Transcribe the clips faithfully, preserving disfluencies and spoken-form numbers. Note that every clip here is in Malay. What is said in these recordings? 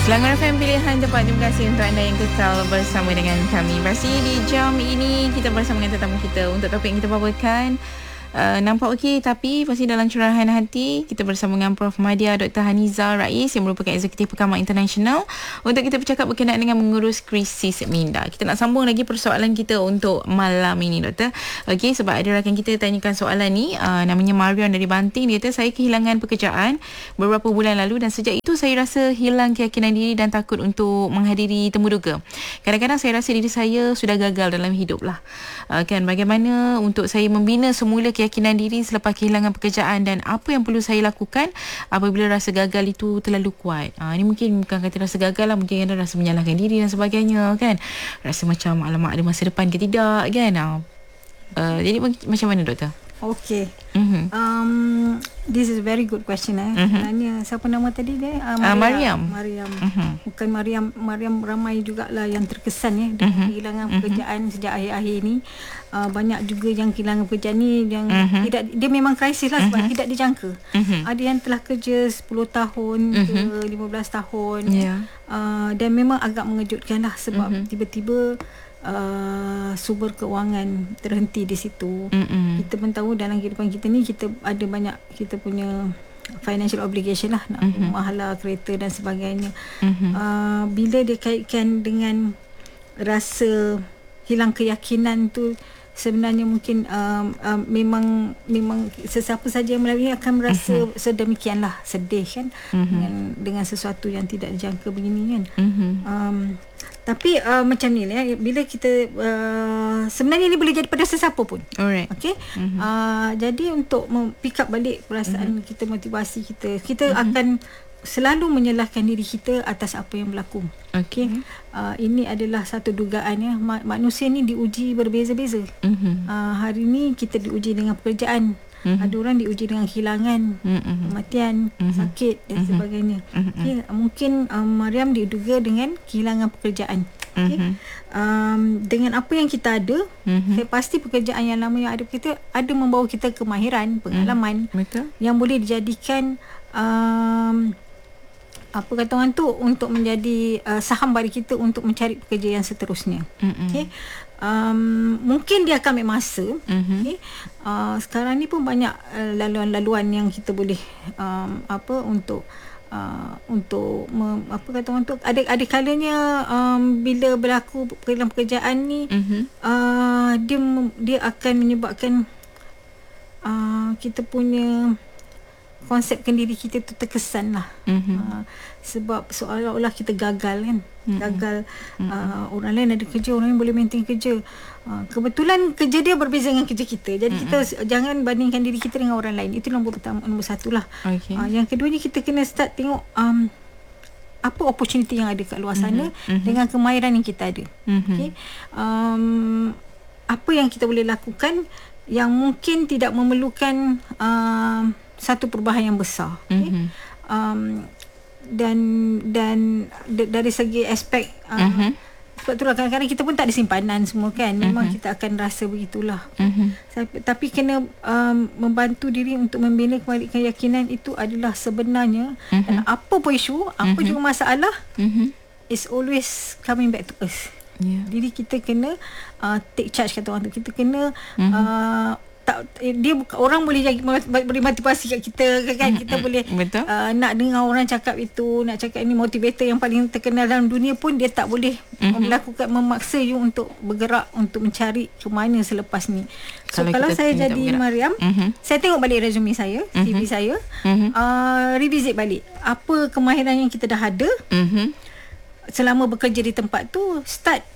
Selangor F M pilihan tepat. Terima kasih untuk anda yang kekal bersama dengan kami. Masih di jam ini kita bersama dengan tetamu kita untuk topik yang kita bawakan. Uh, nampak okey tapi pasti dalam curahan hati kita bersama dengan Prof Madya Doktor Haniza Rais yang merupakan Eksekutif Pengamat International untuk kita bercakap berkenaan dengan mengurus krisis minda. Kita nak sambung lagi persoalan kita untuk malam ini, Doktor. Okey, sebab ada rakan kita tanyakan soalan ni, uh, namanya Mariam dari Banting. Dia kata, saya kehilangan pekerjaan beberapa bulan lalu dan sejak itu saya rasa hilang keyakinan diri dan takut untuk menghadiri temuduga. Kadang-kadang saya rasa diri saya sudah gagal dalam hidup lah. Uh, kan, bagaimana untuk saya membina semula keyakinan diri selepas kehilangan pekerjaan dan apa yang perlu saya lakukan apabila rasa gagal itu terlalu kuat. Ha, ini mungkin bukan kata rasa gagal lah, mungkin ada rasa menyalahkan diri dan sebagainya kan. Rasa macam alamak ada masa depan ke tidak kan. Ha, uh, jadi macam mana, Doktor? Okay. Mm-hmm. Um, this is a very good question. Eh. Mm-hmm. Sebenarnya siapa nama tadi dia? Uh, uh, Mariam. Mariam. Mm-hmm. Bukan Mariam. Mariam ramai jugalah yang terkesan ya dengan mm-hmm. kehilangan pekerjaan mm-hmm. sejak akhir-akhir ini. Uh, banyak juga yang kehilangan pekerjaan ni yang mm-hmm. tidak, dia memang krisis lah sebab mm-hmm. tidak dijangka. Mm-hmm. Ada yang telah kerja sepuluh tahun mm-hmm. ke lima belas tahun. Yeah. Uh, dan memang agak mengejutkan lah sebab mm-hmm. tiba-tiba Uh, sumber keuangan terhenti di situ. Mm-mm. Kita pun tahu dalam kehidupan kita ni kita ada banyak kita punya financial obligation lah, nak mm-hmm. rumah lah, kereta dan sebagainya. Mm-hmm. Uh, bila dia kaitkan dengan rasa hilang keyakinan tu, sebenarnya mungkin um, um, memang memang sesiapa saja yang melalui akan merasa mm-hmm. sedemikianlah sedih kan mm-hmm. dengan dengan sesuatu yang tidak dijangka begini kan. Mm-hmm. Um, Tapi uh, macam ni lah, bila kita uh, sebenarnya ni boleh jadi pada sesiapa pun. Alright. Okay. Mm-hmm. Uh, jadi untuk pick up balik perasaan mm-hmm. kita, motivasi kita, kita mm-hmm. akan selalu menyalahkan diri kita atas apa yang berlaku. Okay. Mm-hmm. Uh, ini adalah satu dugaan ya. Ma- manusia ni diuji berbeza-beza. Mm-hmm. Uh, hari ni kita diuji dengan pekerjaan. Mm-hmm. Ada orang diuji dengan kehilangan, mm-hmm. kematian, mm-hmm. sakit dan mm-hmm. sebagainya. Mm-hmm. Okay. Mungkin um, Mariam diduga dengan kehilangan pekerjaan. Okay. Mm-hmm. Um, dengan apa yang kita ada, mm-hmm. saya pasti pekerjaan yang lama yang ada kita ada membawa kita kemahiran, pengalaman mm-hmm. yang boleh dijadikan um, apa kata orang tu untuk menjadi uh, saham bagi kita untuk mencari pekerja yang seterusnya. Mm-hmm. Okay. Um, mungkin dia akan ambil masa. Mm-hmm. Okay. Uh, sekarang ni pun banyak uh, laluan-laluan yang kita boleh um, apa untuk uh, untuk me, apa kata orang tu ada ada kalanya um, bila berlaku kehilangan pekerjaan ni mm-hmm. uh, dia dia akan menyebabkan uh, kita punya konsep diri kita tu terkesan lah. Mm-hmm. Uh, sebab seolah-olah kita gagal kan. Mm-hmm. Gagal mm-hmm. Uh, orang lain ada kerja, orang lain boleh maintain kerja. Uh, kebetulan kerja dia berbeza dengan kerja kita. Jadi mm-hmm. kita jangan bandingkan diri kita dengan orang lain. Itu nombor pertama, nombor satu lah. Okay. Uh, yang keduanya kita kena start tengok um, apa opportunity yang ada kat luar sana mm-hmm. dengan kemahiran yang kita ada. Mm-hmm. Okay. Um, apa yang kita boleh lakukan yang mungkin tidak memerlukan uh, satu perubahan yang besar. Okay? Mm-hmm. Um, dan dan d- dari segi aspek uh, mm-hmm. sebab itulah kadang-kadang kita pun tak ada simpanan semua kan. Memang mm-hmm. kita akan rasa begitulah. Mm-hmm. Tapi, tapi kena um, membantu diri untuk membina kembali keyakinan itu adalah sebenarnya mm-hmm. dan apa pun isu, apa mm-hmm. juga masalah mm-hmm. is always coming back to us. Yeah. Jadi kita kena uh, take charge kata orang tu. Kita kena mm-hmm. uh, tak, dia orang boleh jadi beri motivasi kat kita kan, kita boleh uh, nak dengar orang cakap itu, nak cakap ini motivator yang paling terkenal dalam dunia pun dia tak boleh mm-hmm. melakukan memaksa you untuk bergerak untuk mencari ke mana selepas ni. So kalau, kalau saya jadi Mariam, mm-hmm. saya tengok balik resume saya, mm-hmm. C V saya, mm-hmm. uh, revisit balik apa kemahiran yang kita dah ada mm-hmm. selama bekerja di tempat tu, start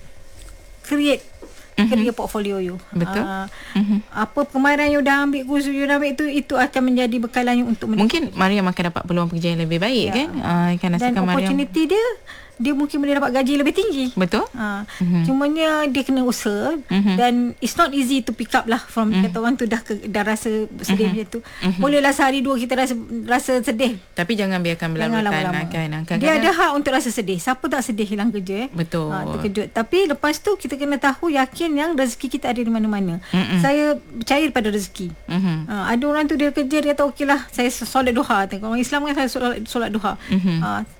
create mm-hmm. career portfolio you. Betul. Uh, mm-hmm. Apa kemahiran you dah ambil, kursus you dah ambil itu, itu akan menjadi bekalan you untuk mungkin Mariam akan dapat peluang pekerjaan yang lebih baik, ya. Kan? Uh, kan dan opportunity Mariam, dia dia mungkin boleh dapat gaji lebih tinggi. Betul. Uh, mm-hmm. Cumanya dia kena usaha mm-hmm. dan it's not easy to pick up lah from mm-hmm. kata orang tu dah ke, dah rasa sedih mm-hmm. macam tu. Mm-hmm. Bolehlah sehari dua kita rasa rasa sedih. Tapi jangan biarkan berlarut-larut kan. Dia ada hak untuk rasa sedih. Siapa tak sedih hilang kerja eh? Betul. Uh, terkejut. Tapi lepas tu kita kena tahu, yakin yang rezeki kita ada di mana-mana. Mm-hmm. Saya percaya pada rezeki. Mm-hmm. Uh, ada orang tu dia kerja, dia tahu okeylah saya solat duha. Orang Islam kan saya solat, solat duha. Mm-hmm. Uh,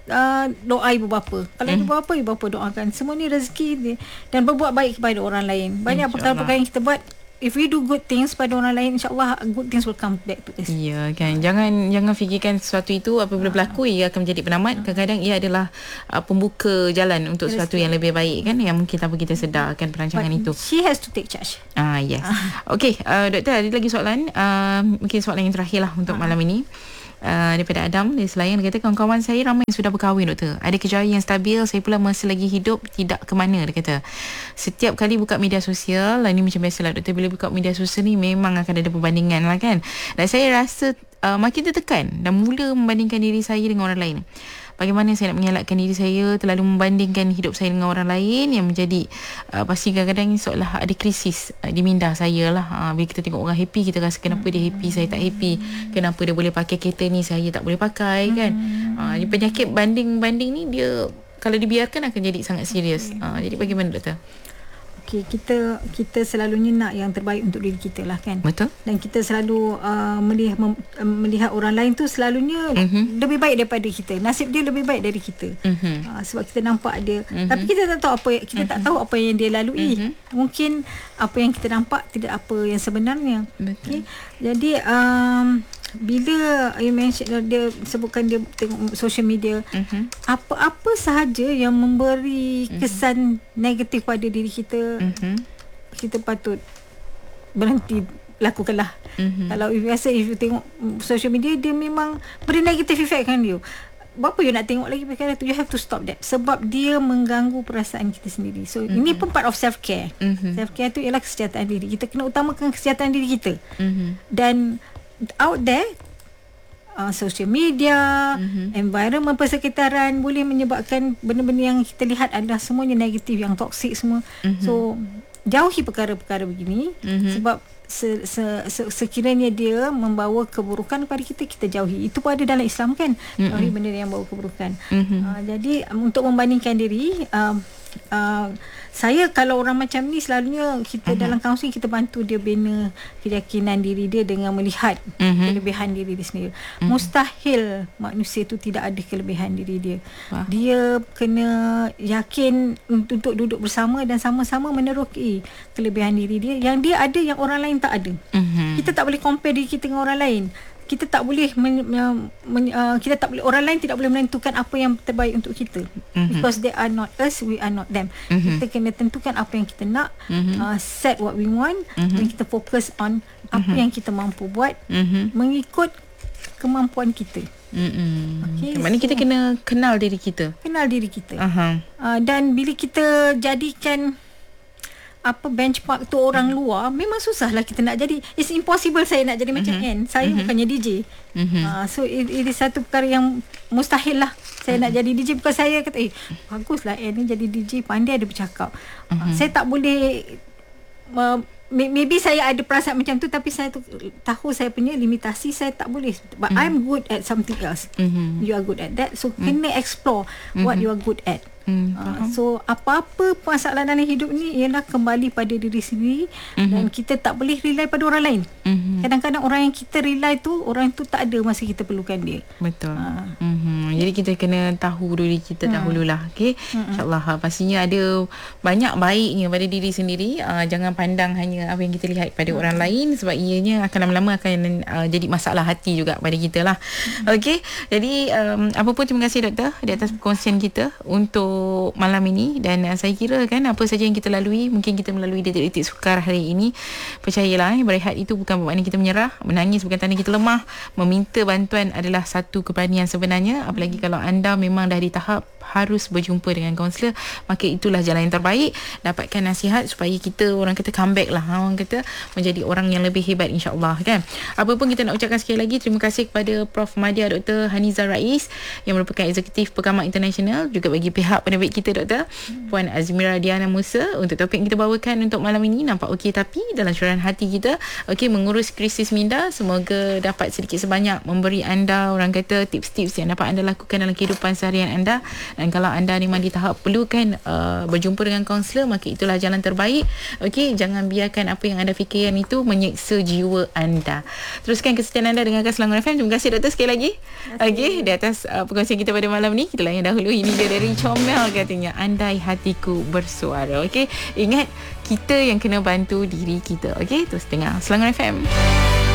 uh, doa ibu bapa. Kalau mm. ibu bapa, ibu bapa doakan. Semua ni rezeki dia. Dan berbuat baik kepada orang lain. Banyak perkara-perkara yang kita buat, if we do good things pada orang lain, insyaAllah good things will come back to us. Ya kan, jangan jangan fikirkan sesuatu itu apabila berlaku ia akan menjadi penamat. Kadang-kadang ia adalah uh, pembuka jalan untuk sesuatu yang lebih baik kan, yang mungkin tanpa kita sedarkan perancangan But itu. She has to take charge. Ah yes. Okey, uh, doktor, ada lagi soalan, uh, mungkin soalan yang terakhir lah untuk malam ini. Uh, daripada Adam dari Selayang. Dia kata, kawan-kawan saya ramai yang sudah berkahwin, doktor. Ada kerjaya yang stabil, saya pula masih lagi hidup tidak ke mana. Dia kata, setiap kali buka media sosial, ini macam biasalah doktor, bila buka media sosial ni memang akan ada perbandingan lah kan. Dan saya rasa uh, makin tertekan dan mula membandingkan diri saya dengan orang lain. Bagaimana saya nak mengelakkan diri saya terlalu membandingkan hidup saya dengan orang lain, yang menjadi uh, pasti kadang-kadang seolah ada krisis uh, di minda saya lah. Uh, bila kita tengok orang happy, kita rasa kenapa dia happy, saya tak happy. Kenapa dia boleh pakai kereta ni, saya tak boleh pakai kan. Uh, penyakit banding-banding ni dia kalau dibiarkan akan jadi sangat serius. Uh, jadi bagaimana doktor? Okay, kita kita selalunya nak yang terbaik untuk diri kita lah kan. Betul. Dan kita selalu uh, melihat mem, melihat orang lain tu selalunya mm-hmm. lebih baik daripada kita. Nasib dia lebih baik dari kita. Mm-hmm. Uh, sebab kita nampak dia. Mm-hmm. Tapi kita tak tahu apa kita mm-hmm. tak tahu apa yang dia lalui. Mm-hmm. Mungkin apa yang kita nampak tidak apa yang sebenarnya. Okay. Jadi um, bila you mention, dia sebutkan dia tengok social media, uh-huh. apa-apa sahaja yang memberi kesan uh-huh. negatif pada diri kita, uh-huh. kita patut berhenti lakukanlah. Uh-huh. Kalau biasa if you tengok social media, dia memang beri negative effect kan dia. Berapa you nak tengok lagi perkara tu, you have to stop that. Sebab dia mengganggu perasaan kita sendiri. So, uh-huh. ini pun part of self-care. Uh-huh. Self-care tu ialah kesihatan diri. Kita kena utamakan kesihatan diri kita. Uh-huh. Dan out there, uh, social media, mm-hmm. environment persekitaran boleh menyebabkan benda-benda yang kita lihat adalah semuanya negatif, yang toksik semua. Mm-hmm. So jauhi perkara-perkara begini, mm-hmm. sebab se, se, se, sekiranya dia membawa keburukan kepada kita, kita jauhi. Itu pun ada dalam Islam kan, mm-hmm. jauhi benda yang membawa keburukan. Mm-hmm. uh, jadi untuk membandingkan diri, uh, uh, saya kalau orang macam ni selalunya kita uh-huh. dalam kaunseling kita bantu dia bina keyakinan diri dia dengan melihat uh-huh. kelebihan diri dia sendiri. Uh-huh. Mustahil manusia tu tidak ada kelebihan diri dia. Wah. Dia kena yakin untuk duduk bersama dan sama-sama meneroki kelebihan diri dia yang dia ada yang orang lain tak ada. Uh-huh. Kita tak boleh compare diri kita dengan orang lain. Kita tak boleh men, men, uh, kita tak boleh, orang lain tidak boleh menentukan apa yang terbaik untuk kita. Mm-hmm. Because they are not us, we are not them. Mm-hmm. Kita kena tentukan apa yang kita nak, mm-hmm. uh, set what we want, mm-hmm. dan kita fokus on apa mm-hmm. yang kita mampu buat, mm-hmm. mengikut kemampuan kita. Mm-hmm. Okay, maknanya so, kita kena kenal diri kita. Kenal diri kita. Uh-huh. Uh, dan bila kita jadikan apa benchmark tu orang luar, memang susah lah kita nak jadi. It's impossible saya nak jadi macam Anne. Saya uh-huh. bukannya D J. Uh-huh. Uh, so it, it is satu perkara yang mustahil lah saya uh-huh. nak jadi D J. Bukan saya kata eh baguslah Anne ni jadi D J, pandai ada bercakap. Uh-huh. Uh, saya tak boleh uh, maybe saya ada perasaan macam tu, tapi saya tu, tahu saya punya limitasi, saya tak boleh. But uh-huh. I'm good at something else. Uh-huh. You are good at that. So uh-huh. kena explore uh-huh. what you are good at. Hmm, uh, so apa-apa masalah dalam hidup ni ialah kembali pada diri sendiri, uh-huh. dan kita tak boleh rely pada orang lain. Uh-huh. Kadang-kadang orang yang kita rely tu, orang tu tak ada masa kita perlukan dia. Betul. Uh. Uh-huh. Jadi kita kena tahu diri kita uh. dahululah. Okay? Uh-huh. InsyaAllah pastinya ada banyak baiknya pada diri sendiri. Uh, jangan pandang hanya apa yang kita lihat pada uh-huh. orang lain, sebab ianya akan lama-lama akan uh, jadi masalah hati juga pada kita lah. Uh-huh. Okay? Jadi um, apa pun terima kasih doktor di atas perkongsian kita untuk malam ini. Dan uh, saya kira kan apa saja yang kita lalui, mungkin kita melalui detik-detik sukar hari ini, percayalah eh, berehat itu bukan bermakna kita menyerah, menangis bukan tanda kita lemah, meminta bantuan adalah satu keberanian sebenarnya. Apalagi kalau anda memang dah di tahap harus berjumpa dengan kaunselor, maka itulah jalan yang terbaik. Dapatkan nasihat supaya kita, orang kata comeback lah, orang kata menjadi orang yang lebih hebat, insyaAllah kan. Apa pun kita nak ucapkan sekali lagi terima kasih kepada Prof Madya Doktor Haniza Rais yang merupakan eksekutif Pekamah International, juga bagi pihak penerbit kita doktor Puan Azmira Diana Musa untuk topik yang kita bawakan untuk malam ini. Nampak okey tapi dalam curahan hati kita, okey, mengurus krisis minda. Semoga dapat sedikit sebanyak memberi anda, orang kata, tips-tips yang dapat anda lakukan dalam kehidupan seharian anda, Dan kalau anda memang di tahap perlukan uh, berjumpa dengan kaunselor, maka itulah jalan terbaik. Okey, jangan biarkan apa yang anda fikirkan itu menyeksa jiwa anda. Teruskan kesetiaan anda dengan Selangor F M. Terima kasih doktor sekali lagi. Okey, di atas uh, perkongsian kita pada malam ni. Kita layan dahulu. Ini dia dari Comel, katanya andai hatiku bersuara. Okey, ingat kita yang kena bantu diri kita. Okey, terus dengar Selangor F M.